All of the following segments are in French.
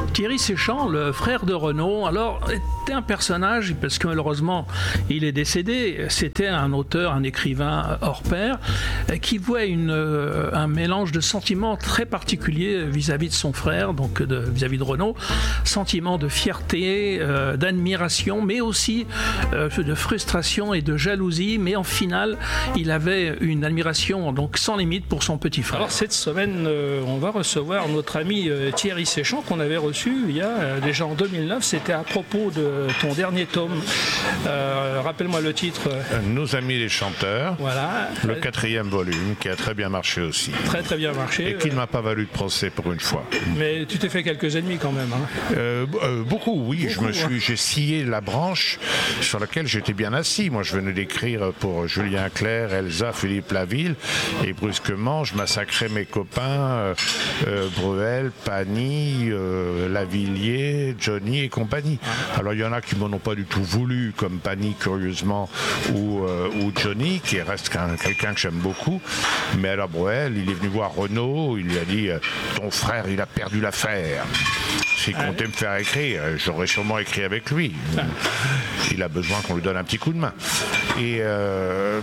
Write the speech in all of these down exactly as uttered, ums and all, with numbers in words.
Thierry Séchant, le frère de Renaud, alors était un personnage, parce que malheureusement il est décédé, c'était un auteur, un écrivain hors pair, qui voit une, un mélange de sentiments très particuliers vis-à-vis de son frère, donc de, vis-à-vis de Renaud, sentiment de fierté, euh, d'admiration, mais aussi euh, de frustration et de jalousie, mais en finale, il avait une admiration donc sans limite pour son petit frère. Alors cette semaine, euh, on va recevoir notre ami euh, Thierry Séchant, qu'on avait reçu il y a euh, déjà en deux mille neuf, c'était à propos de ton dernier tome. Euh, rappelle-moi le titre. Nos amis les chanteurs. Voilà. Le quatrième volume qui a très bien marché aussi. Très très bien marché. Et qui ne m'a pas valu de procès pour une fois. Mais tu t'es fait quelques ennemis quand même. Hein. Euh, euh, beaucoup, oui. Beaucoup, je me suis, hein. J'ai scié la branche sur laquelle j'étais bien assis. Moi, je venais d'écrire pour Julien Clerc, Elsa, Philippe Laville, et brusquement, je massacrais mes copains euh, euh, Bruel, Pani, euh, Lavillier, Johnny et compagnie. Alors, il y en a qui m'en ont pas du tout voulu, comme Pani, curieusement, ou, euh, ou Johnny, qui reste qu'un, quelqu'un que j'aime beaucoup. Mais alors, Bruel, il est venu voir Renaud, il lui a dit « Ton frère, il a perdu l'affaire ». S'il comptait me faire écrire, j'aurais sûrement écrit avec lui. Il a besoin qu'on lui donne un petit coup de main. Et, euh,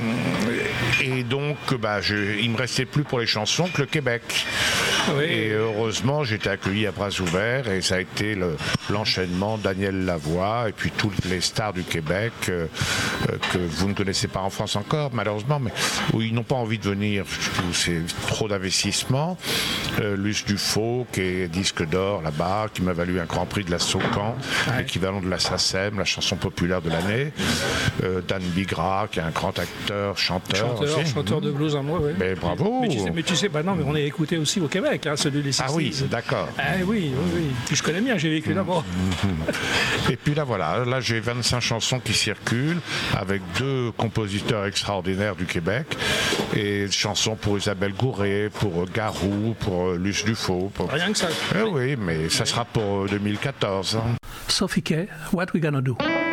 et donc, bah, je, il ne me restait plus pour les chansons que le Québec. Oui. Et heureusement, j'ai été accueilli à bras ouverts et ça a été le, l'enchaînement Daniel Lavoie et puis toutes les stars du Québec euh, que vous ne connaissez pas en France encore, malheureusement, mais où ils n'ont pas envie de venir, où c'est trop d'investissement. Euh, Luce Dufaux, qui est disque d'or là-bas, qui m'a valu un grand prix de la Socan, ouais. L'équivalent de la SACEM, la chanson populaire de l'année. Euh, Dan Bigra, qui est un grand acteur, chanteur. Chanteur, aussi. chanteur de blues en moi, oui. Mais bravo. Mais tu sais, mais tu sais bah non, mais on est écouté aussi au Québec, hein, celui des sixties. Ah oui, d'accord. Ah oui, oui, oui. Puis je connais bien, j'ai vécu là-bas. Et puis là, voilà, là j'ai vingt-cinq chansons qui circulent avec deux compositeurs extraordinaires du Québec et chansons pour Isabelle Gouret, pour Garou, pour Luce Dufaux. Pour... Rien que ça. Eh oui, mais ça sera pour deux mille quatorze. Hein. Sophie Kay, What We Gonna Do?